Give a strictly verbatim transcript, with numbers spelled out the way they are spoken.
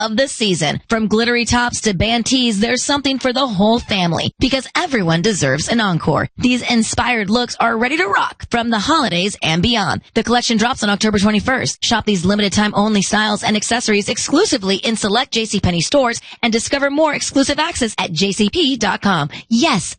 of the season. From glittery tops to band tees, there's something for the whole family because everyone deserves an encore. These inspired looks are ready to rock from the holidays and beyond. The collection drops on October twenty-first. Shop these limited time only styles and accessories exclusively in select JCPenney stores and discover more exclusive access at j c p dot com. Yes,